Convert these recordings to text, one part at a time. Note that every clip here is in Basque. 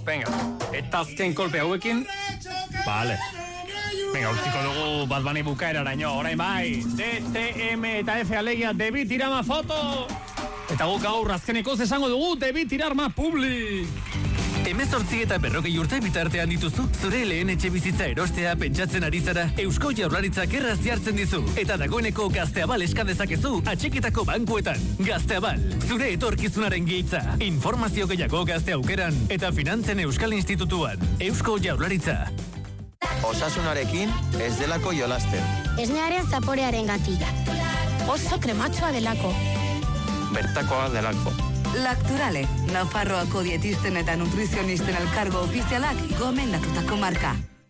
venga. Eta azken kolpe hauekin. Vale. Venga, utziko dugu Bad Bunny bukaeraraino, orain bai. DTM eta F alegia, debi tirama foto. Eta guk gaur azkenekoz esango dugu, debi tirar ma publi. 18 eta 40 urte bitartean dituzu, zure lehen etxe bizitza erostea pentsatzen ari zara, Eusko Jaurlaritzak erraz jartzen dizu. Eta dagoeneko Gazteabal eska dezakezu atxikitako bankuetan. Gazteabal, zure etorkizunaren giltza. Informazio gehiago Gazte Aukeran eta Finantzen Euskal Institutuan. Eusko Jaurlaritza. Osasunarekin ez delako jolasten. Esnearen zaporearen gatik. Oso krematxoa delako. Bertakoa delako. Lacturale, Nafarroako dietisten eta nutrizionisten elkargo ofizialak gomendatutako marka.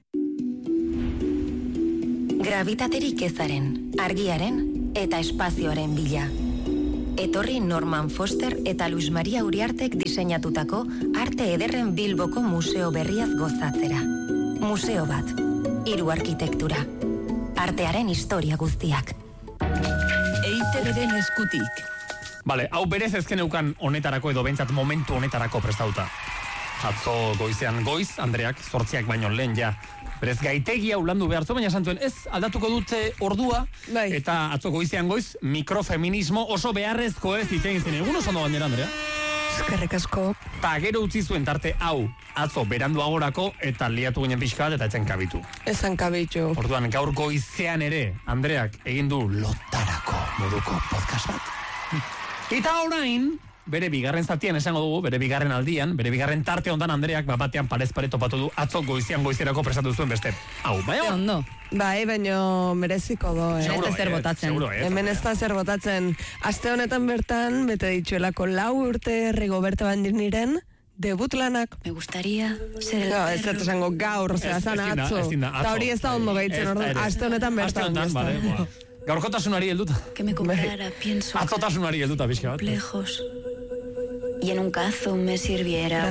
Gravitaterik ezaren, argiaren eta espazioaren bila. Etorri Norman Foster eta Luis Maria Uriartek diseinatutako arte ederren Bilboko museo berriaz gozatzera. Museo bat, 3 arkitektura. Artearen historia guztiak. EITB-den eskutik. Vale, hau berez ezken eukan honetarako edo bentsat momentu honetarako prestauta. Atzo goizean goiz, Andreak, 8 baino lehen ja. Berez gaitegia ulandu behartzu, baina santuen ez aldatuko dute ordua, bai. Eta atzo goizean goiz, mikrofeminismo oso beharrezko ez ditzen izan. Egun oso ondo gainera, Andrea? Eskerrik asko. Ta gero utzi zuen tarte hau, atzo berandu agorako, eta liatu ginen pixka bat eta etzen kabitu. Esan kabitu. Orduan, gaur goizean ere, Andreak egin du lotarako moduko podcast bat. Eta orain, bere bigarren zatian esango dugu, bere bigarren aldian, bere bigarren tarte ondan Andreak batean parez pare topatu du atzo goizean goizerako prestatu zuen beste. Hau, bai hor? Ondo. Bai, baino mereziko do, Seguro, Ez da zer botatzen. seguro, Hemen ez da zer botatzen. Aste honetan bertan, bete ditxuelako 4 urte Rigoberta Bandiniren debut lanak. Me gustaría ser No, ez dut esango gaur, zera zan atzo. Eta hori ez da ondo gaitzen, orduan, aste honetan bertan. Aste honetan, bale, gaurkotasunari helduta. Que me comprara pienso Atzotasunari helduta pixka bat. lejos y en un cazo me sirviera